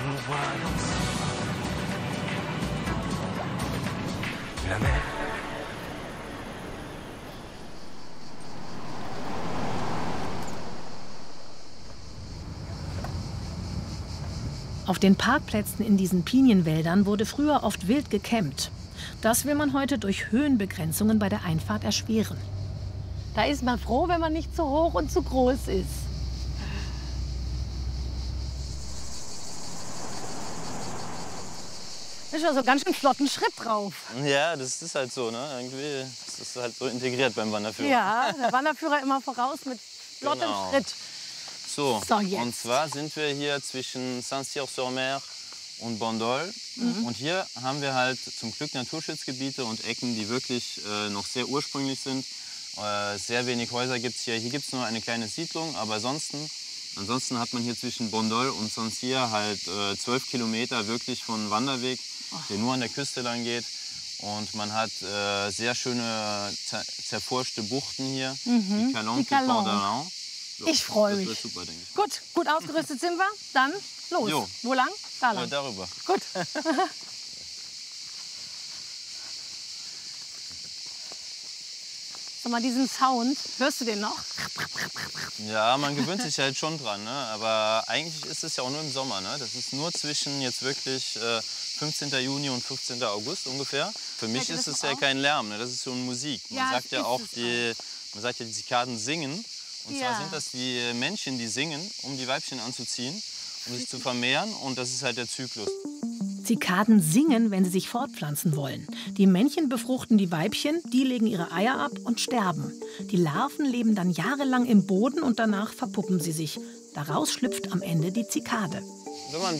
On voit danser la mer. Auf den Parkplätzen in diesen Pinienwäldern wurde früher oft wild gecampt. Das will man heute durch Höhenbegrenzungen bei der Einfahrt erschweren. Da ist man froh, wenn man nicht zu hoch und zu groß ist. Da ist also ganz schön flotten Schritt drauf. Ja, das ist halt so, ne? Irgendwie ist das halt so integriert beim Wanderführer. Ja, der Wanderführer immer voraus mit flottem Genau. Schritt. So, jetzt. und zwar sind wir hier zwischen Saint-Cyr-sur-Mer und Bandol. Und hier haben wir halt zum Glück Naturschutzgebiete und Ecken, die wirklich noch sehr ursprünglich sind. Sehr wenig Häuser gibt es hier. Hier gibt es nur eine kleine Siedlung, aber ansonsten hat man hier zwischen Bandol und Saint-Cyr halt 12 Kilometer wirklich von Wanderweg, der nur an der Küste lang geht. Und man hat sehr schöne zerforschte Buchten hier, die Calanque, die Calanque. Port d'Alan. So, Ich freue mich. Das wird super, denke ich. Gut ausgerüstet sind wir. Dann los. Jo. Wo lang? Da lang. Darüber. Gut. Sag mal, diesen Sound, hörst du den noch? Ja, man gewöhnt sich halt schon dran, ne? Aber eigentlich ist es ja auch nur im Sommer, ne? Das ist nur zwischen jetzt wirklich 15. Juni und 15. August ungefähr. Für mich Merkt ihr ist das es ja auch? kein Lärm, ne? Das ist so eine Musik. Ja, Man sagt es ja ist auch, es man sagt ja, die Zikaden singen. Und Ja. zwar sind das die Männchen, die singen, um die Weibchen anzuziehen, um sich zu vermehren. Und das ist halt der Zyklus. Zikaden singen, wenn sie sich fortpflanzen wollen. Die Männchen befruchten die Weibchen, die legen ihre Eier ab und sterben. Die Larven leben dann jahrelang im Boden und danach verpuppen sie sich. Daraus schlüpft am Ende die Zikade. Wenn man